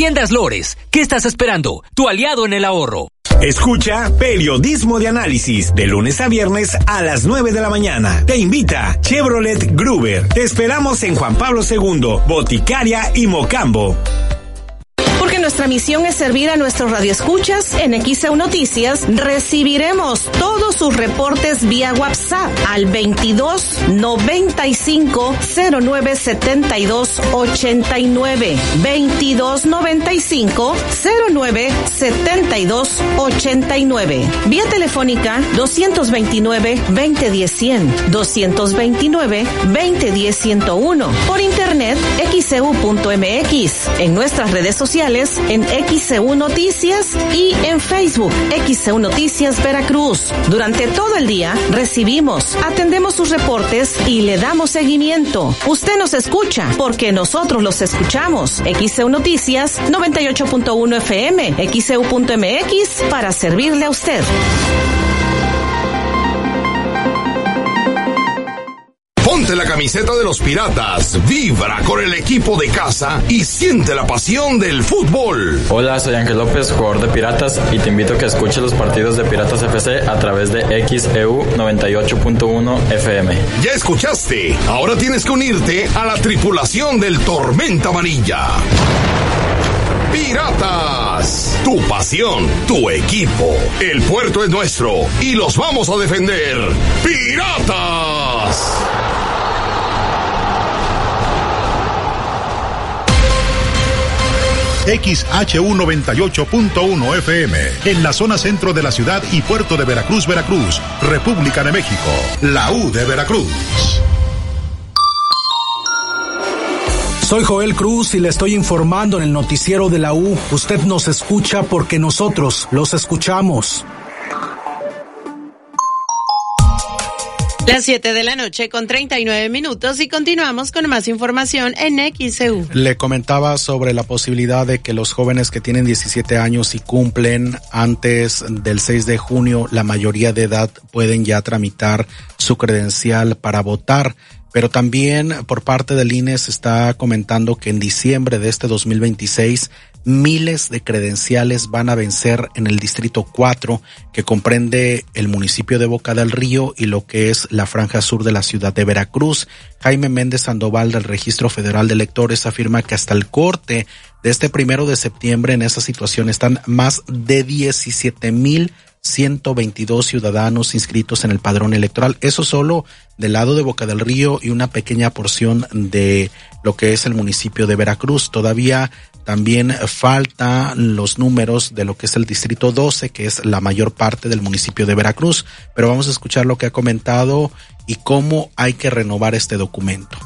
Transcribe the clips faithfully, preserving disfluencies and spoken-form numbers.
Tiendas Lores, ¿qué estás esperando? Tu aliado en el ahorro. Escucha Periodismo de Análisis de lunes a viernes a las nueve de la mañana. Te invita Chevrolet Gruber. Te esperamos en Juan Pablo segundo, Boticaria y Mocambo. Porque nuestra misión es servir a nuestros radioescuchas, en X E U Noticias recibiremos todos sus reportes vía WhatsApp al veintidós noventa y cinco cero nueve setenta y dos ochenta y nueve, veintidós noventa y cinco cero nueve setenta y dos ochenta y nueve. Vía telefónica doscientos veintinueve veinte diez cien, doscientos veintinueve veinte diez ciento uno. Por internet x e u punto m x, en nuestras redes sociales en X E U Noticias y en Facebook X E U Noticias Veracruz. Durante todo el día recibimos, atendemos sus reportes y le damos seguimiento. Usted nos escucha porque nosotros los escuchamos. X E U Noticias noventa y ocho punto uno F M, x e u punto m x, para servirle a usted. Ponte la camiseta de los Piratas, vibra con el equipo de casa y siente la pasión del fútbol. Hola, soy Ángel López, jugador de Piratas, y te invito a que escuches los partidos de Piratas F C a través de X E U noventa y ocho punto uno F M. Ya escuchaste, ahora tienes que unirte a la tripulación del Tormenta Amarilla. Piratas, tu pasión, tu equipo. El puerto es nuestro y los vamos a defender. ¡Piratas! X H U noventa y ocho punto uno F M, en la zona centro de la ciudad y puerto de Veracruz, Veracruz, República de México, la U de Veracruz. Soy Joel Cruz y le estoy informando en el noticiero de la U. Usted nos escucha porque nosotros los escuchamos. Las siete de la noche con treinta y nueve minutos y continuamos con más información en X E U. Le comentaba sobre la posibilidad de que los jóvenes que tienen diecisiete años y cumplen antes del seis de junio, la mayoría de edad, pueden ya tramitar su credencial para votar. Pero también por parte del I N E se está comentando que en diciembre de este dos mil veintiséis miles de credenciales van a vencer en el distrito cuatro, que comprende el municipio de Boca del Río y lo que es la franja sur de la ciudad de Veracruz. Jaime Méndez Sandoval del Registro Federal de Electores afirma que hasta el corte de este primero de septiembre en esa situación están más de diecisiete mil ciento veintidós ciudadanos inscritos en el padrón electoral. Eso solo del lado de Boca del Río y una pequeña porción de lo que es el municipio de Veracruz. Todavía también faltan los números de lo que es el distrito doce, que es la mayor parte del municipio de Veracruz. Pero vamos a escuchar lo que ha comentado y cómo hay que renovar este documento.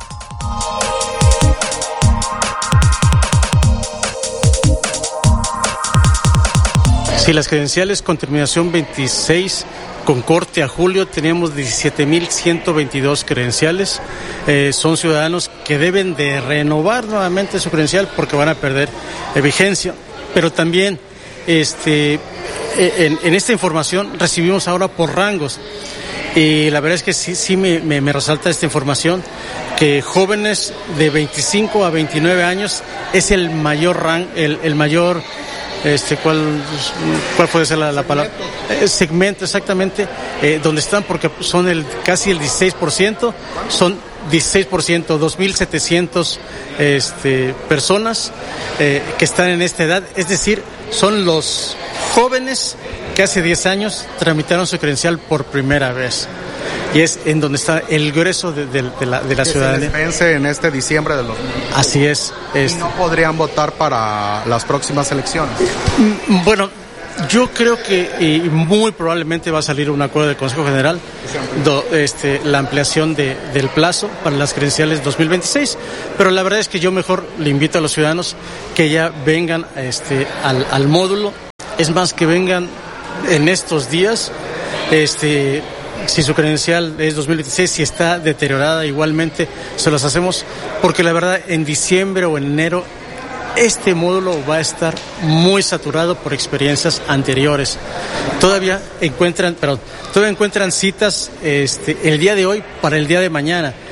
Sí, las credenciales con terminación veintiséis, con corte a julio, teníamos diecisiete mil ciento veintidós credenciales. Eh, son ciudadanos que deben de renovar nuevamente su credencial porque van a perder eh, vigencia. Pero también este, en, en esta información recibimos ahora por rangos. Y la verdad es que sí, sí me, me, me resalta esta información, que jóvenes de veinticinco a veintinueve años es el mayor rango, el, el mayor... Este, ¿cuál, cuál puede ser la, la palabra? Eh, segmento, exactamente, eh, donde están, porque son el casi el dieciséis por ciento, son dieciséis por ciento, dos mil setecientos este, personas eh, que están en esta edad, es decir, son los jóvenes que hace diez años tramitaron su credencial por primera vez. Y es en donde está el grueso de, de, de la, de la ciudadanía. Se les vence en este diciembre de los... Así es. Este... ¿Y no podrían votar para las próximas elecciones? Bueno, yo creo que y muy probablemente va a salir un acuerdo del Consejo General, do, este, la ampliación de, del plazo para las credenciales dos mil veintiséis, pero la verdad es que yo mejor le invito a los ciudadanos que ya vengan este, al, al módulo, es más, que vengan en estos días, este... si su credencial es dos mil veintiséis, si está deteriorada, igualmente se los hacemos, porque la verdad en diciembre o en enero este módulo va a estar muy saturado por experiencias anteriores. Todavía encuentran, perdón, todavía encuentran citas este, el día de hoy para el día de mañana.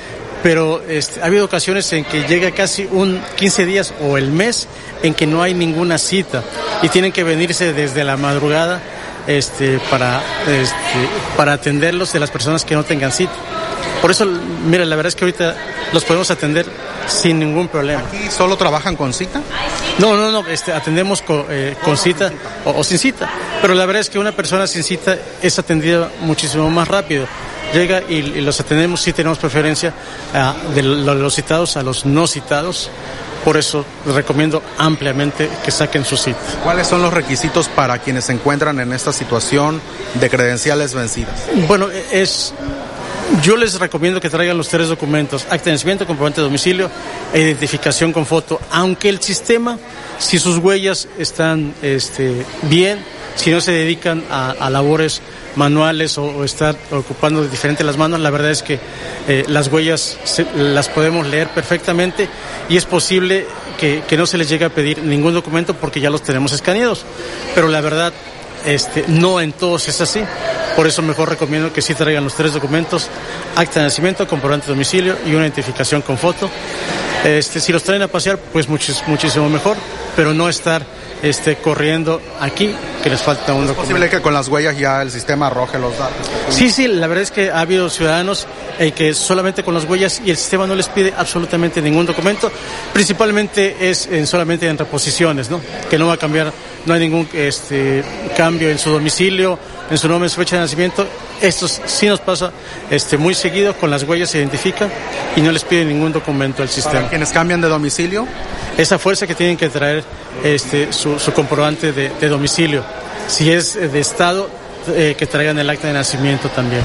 pero este, ha habido ocasiones en que llega casi un quince días o el mes en que no hay ninguna cita y tienen que venirse desde la madrugada este, para, este, para atenderlos de las personas que no tengan cita. Por eso, mira, la verdad es que ahorita los podemos atender sin ningún problema. ¿Aquí solo trabajan con cita? No, no, no, este, atendemos con, eh, con cita o, o sin cita. Pero la verdad es que una persona sin cita es atendida muchísimo más rápido. Llega y, y los atendemos, sí tenemos preferencia uh, de los citados a los no citados. Por eso les recomiendo ampliamente que saquen su cita. ¿Cuáles son los requisitos para quienes se encuentran en esta situación de credenciales vencidas? Bueno, es... Yo les recomiendo que traigan los tres documentos: acta de nacimiento, comprobante de domicilio e identificación con foto. Aunque el sistema, si sus huellas están este, bien, si no se dedican a, a labores manuales o, o estar ocupando diferentes las manos, la verdad es que eh, las huellas se, las podemos leer perfectamente y es posible que, que no se les llegue a pedir ningún documento porque ya los tenemos escaneados. Pero la verdad, este, no en todos es así. Por eso mejor recomiendo que sí traigan los tres documentos: acta de nacimiento, comprobante de domicilio y una identificación con foto. Este, si los traen a pasear, pues muchis, muchísimo mejor, pero no estar este, corriendo aquí, que les falta un documento. ¿Es posible que con las huellas ya el sistema arroje los datos? Sí, sí, la verdad es que ha habido ciudadanos eh, que solamente con las huellas y el sistema no les pide absolutamente ningún documento. Principalmente es en, solamente en reposiciones, ¿no? Que no va a cambiar, no hay ningún este, cambio en su domicilio, en su nombre, en su fecha de nacimiento. Esto sí nos pasa este, muy seguido, con las huellas se identifican y no les pide ningún documento al sistema. ¿Para quienes cambian de domicilio? Esa fuerza que tienen que traer este, su, su comprobante de, de domicilio. Si es de estado, eh, que traigan el acta de nacimiento también.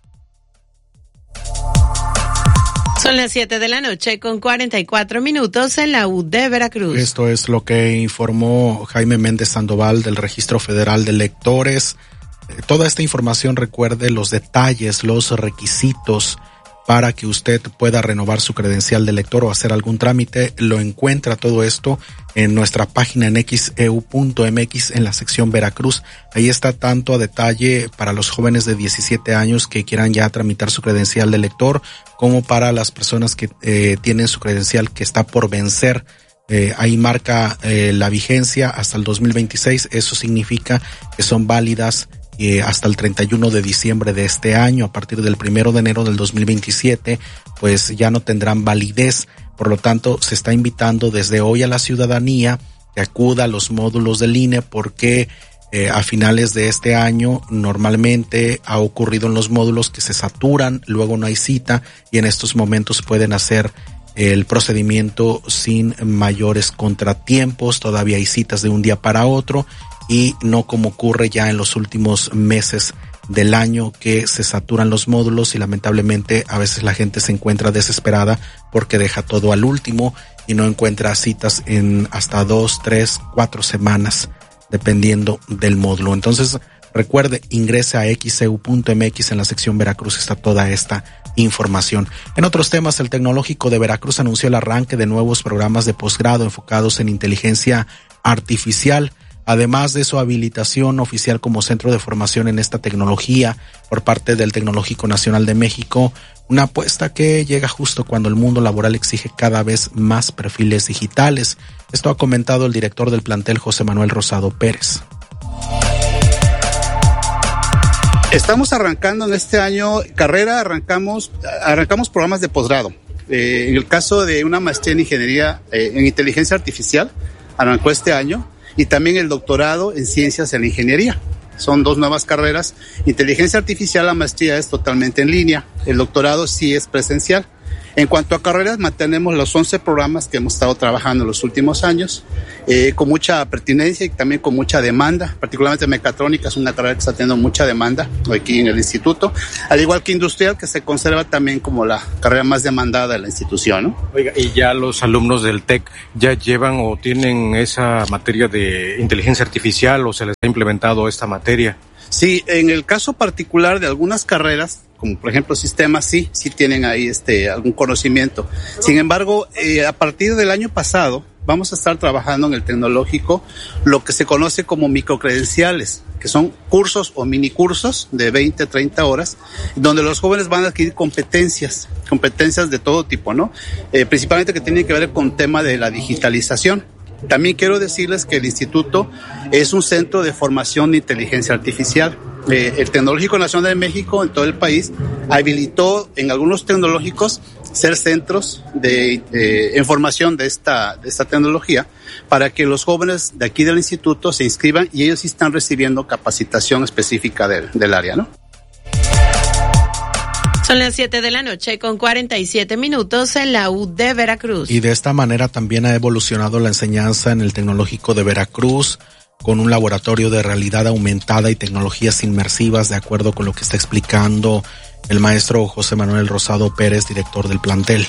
Son las siete de la noche con cuarenta y cuatro minutos en la U de Veracruz. Esto es lo que informó Jaime Méndez Sandoval del Registro Federal de Electores. Toda esta información, recuerde los detalles, los requisitos para que usted pueda renovar su credencial de elector o hacer algún trámite. Lo encuentra todo esto en nuestra página en x e u punto m x en la sección Veracruz. Ahí está tanto a detalle para los jóvenes de diecisiete años que quieran ya tramitar su credencial de elector, como para las personas que eh, tienen su credencial que está por vencer. Eh, ahí marca eh, la vigencia hasta el dos mil veintiséis. Eso significa que son válidas Eh, hasta el treinta y uno de diciembre de este año. A partir del primero de enero del dos mil veintisiete, pues ya no tendrán validez. Por lo tanto, se está invitando desde hoy a la ciudadanía que acuda a los módulos del I N E, porque eh, a finales de este año normalmente ha ocurrido en los módulos que se saturan, luego no hay cita y en estos momentos pueden hacer el procedimiento sin mayores contratiempos. Todavía hay citas de un día para otro y no como ocurre ya en los últimos meses del año, que se saturan los módulos y lamentablemente a veces la gente se encuentra desesperada porque deja todo al último y no encuentra citas en hasta dos, tres, cuatro semanas dependiendo del módulo. Entonces recuerde, ingrese a x e u punto m x en la sección Veracruz, está toda esta información. En otros temas, el Tecnológico de Veracruz anunció el arranque de nuevos programas de posgrado enfocados en inteligencia artificial. Además de su habilitación oficial como centro de formación en esta tecnología por parte del Tecnológico Nacional de México, una apuesta que llega justo cuando el mundo laboral exige cada vez más perfiles digitales. Esto ha comentado el director del plantel, José Manuel Rosado Pérez. Estamos arrancando en este año carrera, arrancamos, arrancamos programas de posgrado. Eh, en el caso de una maestría en ingeniería eh, en inteligencia artificial, arrancó este año. Y también el doctorado en ciencias en la ingeniería. Son dos nuevas carreras. Inteligencia artificial, la maestría es totalmente en línea. El doctorado sí es presencial. En cuanto a carreras, mantenemos los once programas que hemos estado trabajando en los últimos años, eh, con mucha pertinencia y también con mucha demanda. Particularmente mecatrónica es una carrera que está teniendo mucha demanda aquí en el instituto, al igual que industrial, que se conserva también como la carrera más demandada de la institución, ¿no? Oiga, ¿y ya los alumnos del TEC ya llevan o tienen esa materia de inteligencia artificial o se les ha implementado esta materia? Sí, en el caso particular de algunas carreras, como por ejemplo sistemas, sí, sí tienen ahí este algún conocimiento. Sin embargo, eh, a partir del año pasado vamos a estar trabajando en el tecnológico lo que se conoce como microcredenciales, que son cursos o mini cursos de veinte, treinta horas, donde los jóvenes van a adquirir competencias, competencias de todo tipo, ¿no? Eh, principalmente que tienen que ver con tema de la digitalización. También quiero decirles que el instituto es un centro de formación de inteligencia artificial. Eh, el Tecnológico Nacional de México en todo el país habilitó en algunos tecnológicos ser centros de eh, en formación de esta, de esta tecnología para que los jóvenes de aquí del instituto se inscriban y ellos sí están recibiendo capacitación específica del, del área, ¿no? Son las siete de la noche con cuarenta y siete minutos en la U de Veracruz. Y de esta manera también ha evolucionado la enseñanza en el Tecnológico de Veracruz con un laboratorio de realidad aumentada y tecnologías inmersivas, de acuerdo con lo que está explicando el maestro José Manuel Rosado Pérez, director del plantel.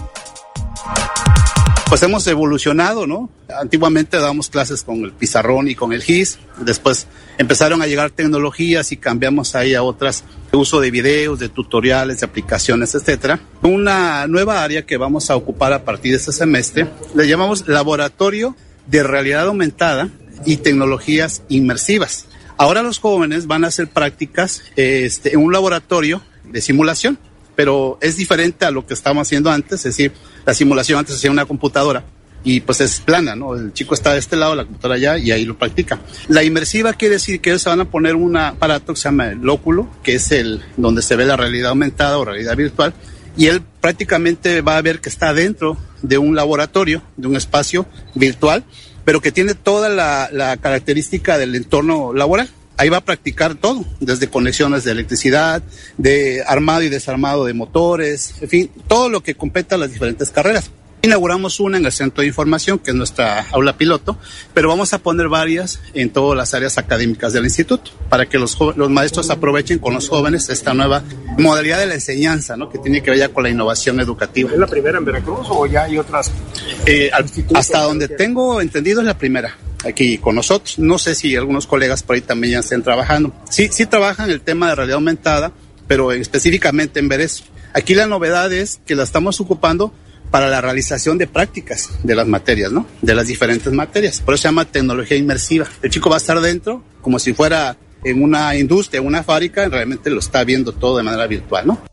Pues hemos evolucionado, ¿no? Antiguamente dábamos clases con el pizarrón y con el G I S, después empezaron a llegar tecnologías y cambiamos ahí a otras, de uso de videos, de tutoriales, de aplicaciones, etcétera. Una nueva área que vamos a ocupar a partir de este semestre, le llamamos Laboratorio de Realidad Aumentada y Tecnologías Inmersivas. Ahora los jóvenes van a hacer prácticas este, en un laboratorio de simulación, pero es diferente a lo que estábamos haciendo antes, es decir, la simulación antes se hacía en una computadora y pues es plana, ¿no? El chico está de este lado, la computadora allá y ahí lo practica. La inmersiva quiere decir que ellos se van a poner un aparato que se llama el óculo, que es el donde se ve la realidad aumentada o realidad virtual, y él prácticamente va a ver que está dentro de un laboratorio, de un espacio virtual, pero que tiene toda la, la característica del entorno laboral. Ahí va a practicar todo, desde conexiones de electricidad, de armado y desarmado de motores, en fin, todo lo que compete a las diferentes carreras. Inauguramos una en el Centro de Información, que es nuestra aula piloto, pero vamos a poner varias en todas las áreas académicas del instituto, para que los, los maestros aprovechen con los jóvenes esta nueva modalidad de la enseñanza, ¿no? Que tiene que ver ya con la innovación educativa. ¿Es la primera en Veracruz o ya hay otras? Eh, hasta donde tengo entendido es la primera aquí con nosotros. No sé si algunos colegas por ahí también ya estén trabajando. Sí, sí trabajan el tema de realidad aumentada, pero específicamente en ver eso. Aquí la novedad es que la estamos ocupando para la realización de prácticas de las materias, ¿no? De las diferentes materias. Por eso se llama tecnología inmersiva. El chico va a estar dentro como si fuera en una industria, en una fábrica, realmente lo está viendo todo de manera virtual, ¿no?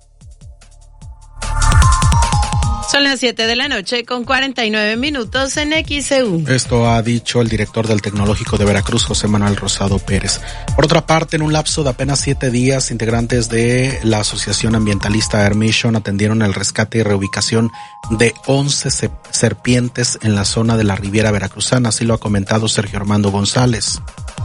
Son las siete de la noche con cuarenta y nueve minutos en X E U. Esto ha dicho el director del Tecnológico de Veracruz, José Manuel Rosado Pérez. Por otra parte, en un lapso de apenas siete días, integrantes de la Asociación Ambientalista Air Mission atendieron el rescate y reubicación de once serpientes en la zona de la Riviera Veracruzana. Así lo ha comentado Sergio Armando González.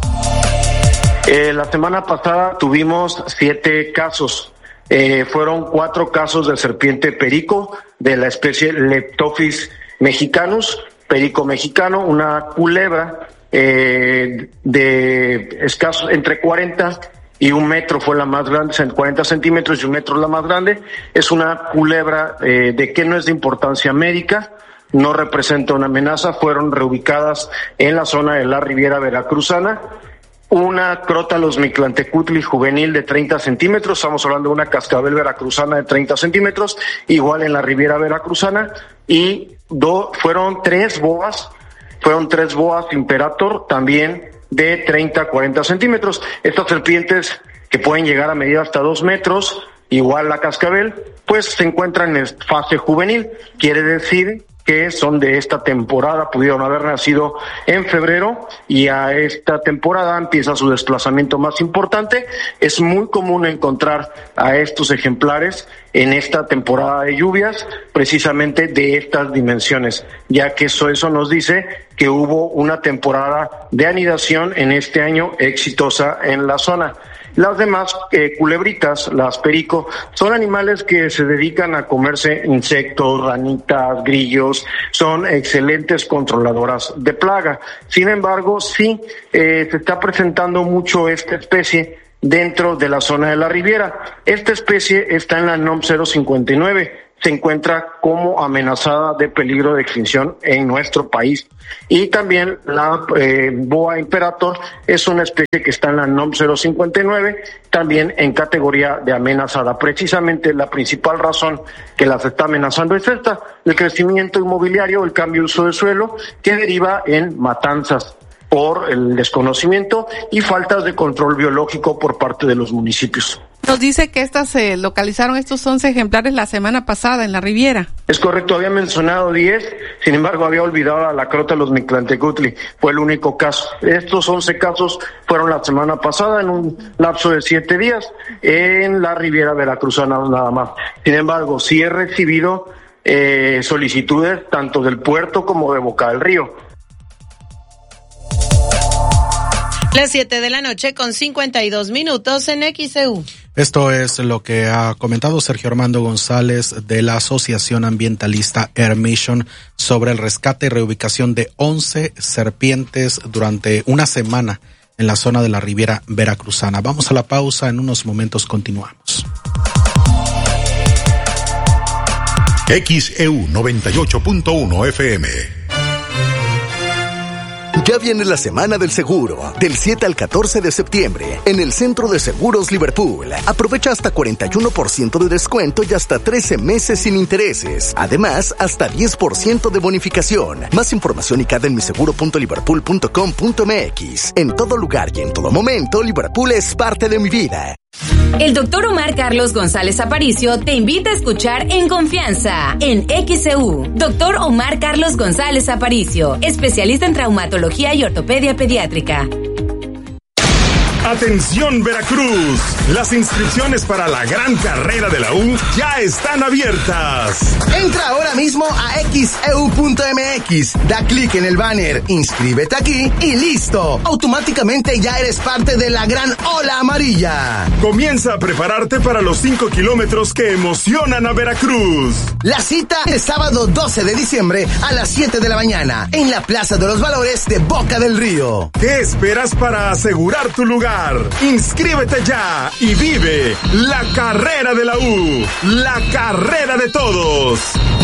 Eh, la semana pasada tuvimos siete casos. Eh, fueron cuatro casos de serpiente perico de la especie Leptophis mexicanus, perico mexicano, una culebra eh, de escasos entre cuarenta y un metro fue la más grande, cuarenta centímetros y un metro la más grande. Es una culebra eh, de que no es de importancia médica, no representa una amenaza. Fueron reubicadas en la zona de la Riviera Veracruzana. Una Crotalus miclantecutli juvenil de treinta centímetros, estamos hablando de una cascabel veracruzana de treinta centímetros, igual en la Riviera Veracruzana, y do, fueron tres boas, fueron tres boas imperator también de treinta a cuarenta centímetros. Estas serpientes que pueden llegar a medir hasta dos metros, igual la cascabel, pues se encuentran en fase juvenil, quiere decir que son de esta temporada, pudieron haber nacido en febrero y a esta temporada empieza su desplazamiento más importante. Es muy común encontrar a estos ejemplares en esta temporada de lluvias, precisamente de estas dimensiones, ya que eso, eso nos dice que hubo una temporada de anidación en este año exitosa en la zona. Las demás eh, culebritas, las perico, son animales que se dedican a comerse insectos, ranitas, grillos, son excelentes controladoras de plaga. Sin embargo, sí eh, se está presentando mucho esta especie dentro de la zona de la Riviera. Esta especie está en la N O M cero cincuenta y nueve. Se encuentra como amenazada de peligro de extinción en nuestro país. Y también la eh, boa imperator es una especie que está en la N O M cero cincuenta y nueve, también en categoría de amenazada. Precisamente la principal razón que las está amenazando es esta, el crecimiento inmobiliario, el cambio de uso de suelo, que deriva en matanzas. por el desconocimiento y faltas de control biológico por parte de los municipios. Nos dice que estas se localizaron estos once ejemplares la semana pasada en la Riviera. Es correcto, había mencionado diez, sin embargo había olvidado a la crota de los Mictlantecutli, fue el único caso. Estos once casos fueron la semana pasada en un lapso de siete días en la Riviera Veracruzana nada más. Sin embargo, sí he recibido eh, solicitudes tanto del puerto como de Boca del Río. Las siete de la noche con cincuenta y dos minutos en X E U. Esto es lo que ha comentado Sergio Armando González de la Asociación Ambientalista Air Mission sobre el rescate y reubicación de once serpientes durante una semana en la zona de la Riviera Veracruzana. Vamos a la pausa, en unos momentos continuamos. X E U noventa y ocho punto uno F M. Ya viene la Semana del Seguro, del siete al catorce de septiembre, en el Centro de Seguros Liverpool. Aprovecha hasta cuarenta y uno por ciento de descuento y hasta trece meses sin intereses. Además, hasta diez por ciento de bonificación. Más información y cada en miseguro punto liverpool punto com punto m x. En todo lugar y en todo momento, Liverpool es parte de mi vida. El doctor Omar Carlos González Aparicio te invita a escuchar En Confianza, en X E U. Doctor Omar Carlos González Aparicio, especialista en traumatología y ortopedia pediátrica. Atención Veracruz, las inscripciones para la gran carrera de la U ya están abiertas. Entra ahora mismo a x e u punto m x, da clic en el banner, inscríbete aquí y listo. Automáticamente ya eres parte de la gran ola amarilla. Comienza a prepararte para los cinco kilómetros que emocionan a Veracruz. La cita es sábado doce de diciembre a las siete de la mañana en la Plaza de los Valores de Boca del Río. ¿Qué esperas para asegurar tu lugar? Inscríbete ya y vive la carrera de la U, la carrera de todos.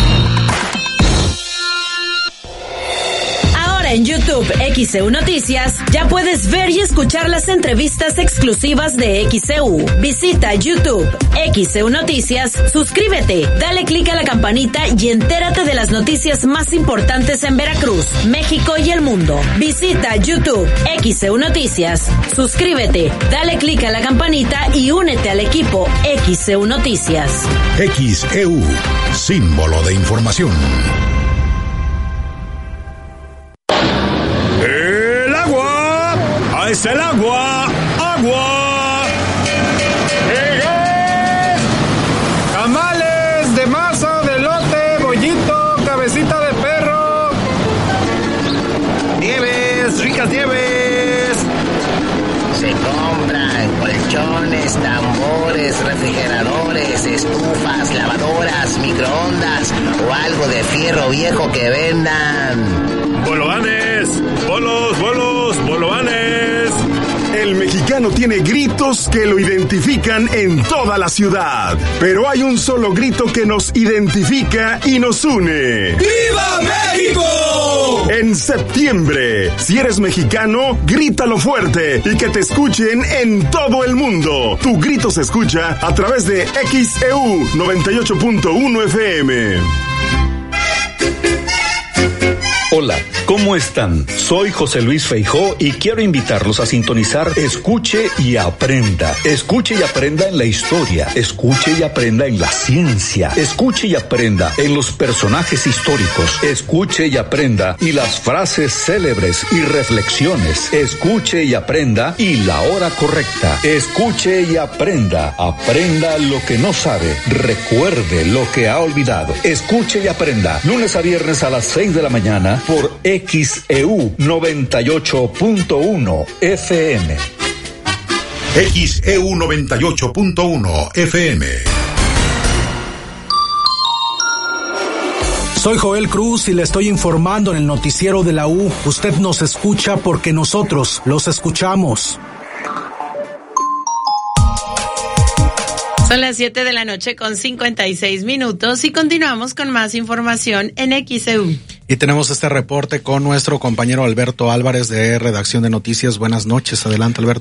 En YouTube X E U Noticias ya puedes ver y escuchar las entrevistas exclusivas de X E U. Visita YouTube X E U Noticias, suscríbete, dale clic a la campanita y entérate de las noticias más importantes en Veracruz, México y el mundo. Visita YouTube X E U Noticias, suscríbete, dale clic a la campanita y únete al equipo X E U Noticias. X E U, símbolo de información. Es el agua, agua. ¡Llegué! Tamales de masa, de elote, bollito, cabecita de perro. Nieves, ricas nieves. Se compran colchones, tambores, refrigeradores, estufas, lavadoras, microondas o algo de fierro viejo que vendan. Bolovanes, bolos, bolos, bolovanes. El mexicano tiene gritos que lo identifican en toda la ciudad, pero hay un solo grito que nos identifica y nos une. ¡Viva México! En septiembre, si eres mexicano, grítalo fuerte y que te escuchen en todo el mundo. Tu grito se escucha a través de X E U noventa y ocho punto uno F M. Hola, ¿cómo están? Soy José Luis Feijó y quiero invitarlos a sintonizar Escuche y Aprenda. Escuche y aprenda en la historia, escuche y aprenda en la ciencia, escuche y aprenda en los personajes históricos, escuche y aprenda y las frases célebres y reflexiones, escuche y aprenda y la hora correcta, escuche y aprenda, aprenda lo que no sabe, recuerde lo que ha olvidado, escuche y aprenda, lunes a viernes a las seis de la mañana, por X E U noventa y ocho punto uno F M. X E U noventa y ocho punto uno F M. Soy Joel Cruz y le estoy informando en el noticiero de la U. Usted nos escucha porque nosotros los escuchamos. Son las siete de la noche con cincuenta y seis minutos y continuamos con más información en X E U. Y tenemos este reporte con nuestro compañero Alberto Álvarez de Redacción de Noticias. Buenas noches, adelante Alberto.